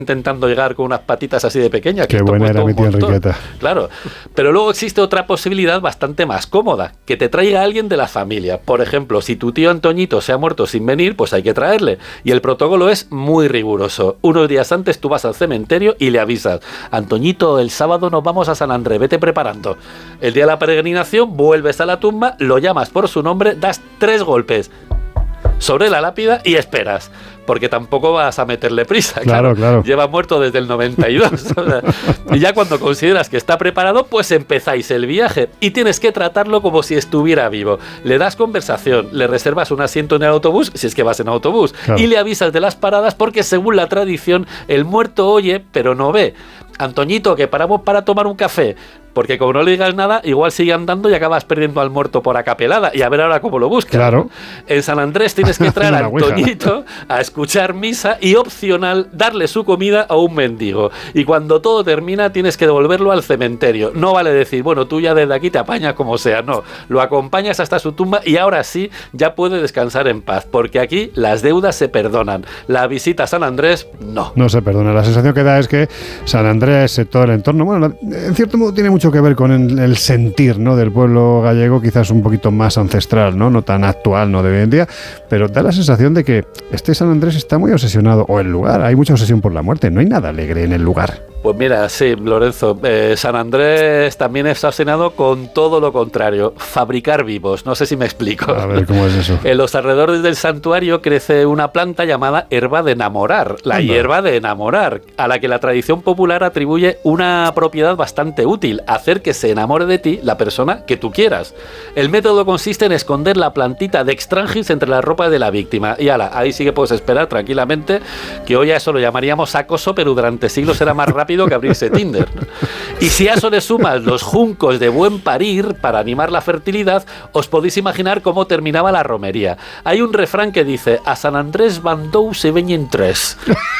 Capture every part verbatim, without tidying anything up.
intentando llegar con unas patitas así de pequeñas. Qué que buena era mi tía Enriqueta. Claro, pero luego existe otra posibilidad bastante más cómoda, que te traiga alguien de la familia. Por ejemplo, si tu tío Antoñito se ha muerto sin venir, pues hay que traerle. Y el protocolo es muy riguroso. Unos días antes tú vas al cementerio y le avisas: Antoñito, el sábado nos vamos a San Andrés, vete preparando. El día de la peregrinación vuelves a la tumba, lo llamas por su nombre, das tres golpes sobre la lápida y esperas, porque tampoco vas a meterle prisa. Claro, claro. claro. Lleva muerto desde el noventa y dos. O sea, y ya cuando consideras que está preparado, pues empezáis el viaje. Y tienes que tratarlo como si estuviera vivo. Le das conversación, le reservas un asiento en el autobús, si es que vas en autobús, claro. y le avisas de las paradas, porque según la tradición, el muerto oye, pero no ve. Antoñito, que paramos para tomar un café. Porque como no le digas nada, igual sigue andando y acabas perdiendo al muerto por acapelada. Y a ver ahora cómo lo buscas. Claro. En San Andrés tienes que traer a Antoñito a escuchar misa y, opcional, darle su comida a un mendigo. Y cuando todo termina, tienes que devolverlo al cementerio. No vale decir, bueno, tú ya desde aquí te apañas como sea. No, lo acompañas hasta su tumba y ahora sí ya puede descansar en paz. Porque aquí las deudas se perdonan. La visita a San Andrés, no. No se perdona. La sensación que da es que San Andrés, todo el entorno, bueno, en cierto modo tiene mucho mucho que ver con el, el sentir, ¿no?, del pueblo gallego, quizás un poquito más ancestral, ¿no? No tan actual, no de hoy en día, pero da la sensación de que este San Andrés está muy obsesionado, o el lugar, hay mucha obsesión por la muerte, no hay nada alegre en el lugar. Pues mira, sí, Lorenzo, eh, San Andrés también está obsesionado con todo lo contrario, fabricar vivos. No sé si me explico. A ver, ¿cómo es eso? En los alrededores del santuario crece una planta llamada herba de enamorar, la Anda. hierba de enamorar, a la que la tradición popular atribuye una propiedad bastante útil: hacer que se enamore de ti la persona que tú quieras. El método consiste en esconder la plantita de extranjis entre la ropa de la víctima. Y ala, ahí sí que puedes esperar tranquilamente, que hoy a eso lo llamaríamos acoso, pero durante siglos era más rápido que abrirse Tinder, ¿no? Y si a eso le sumas los juncos de buen parir para animar la fertilidad, os podéis imaginar cómo terminaba la romería. Hay un refrán que dice: a San Andrés van dous e veñen tres.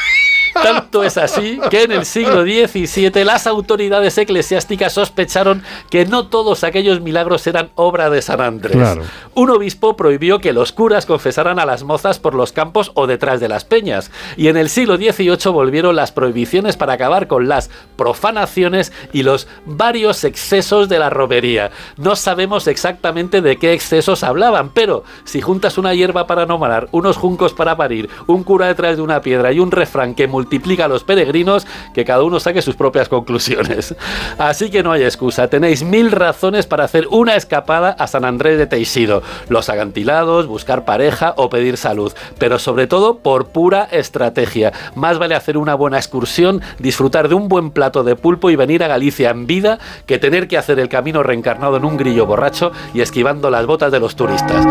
Tanto es así que en el siglo diecisiete las autoridades eclesiásticas sospecharon que no todos aquellos milagros eran obra de San Andrés. Claro. Un obispo prohibió que los curas confesaran a las mozas por los campos o detrás de las peñas. Y en el siglo dieciocho volvieron las prohibiciones para acabar con las profanaciones y los varios excesos de la romería. No sabemos exactamente de qué excesos hablaban, pero si juntas una hierba para enamorar, unos juncos para parir, un cura detrás de una piedra y un refrán que multiplica a los peregrinos, que cada uno saque sus propias conclusiones. Así que no hay excusa, tenéis mil razones para hacer una escapada a San Andrés de Teixido: los acantilados, buscar pareja o pedir salud, pero sobre todo por pura estrategia. Más vale hacer una buena excursión, disfrutar de un buen plato de pulpo y venir a Galicia en vida, que tener que hacer el camino reencarnado en un grillo borracho y esquivando las botas de los turistas.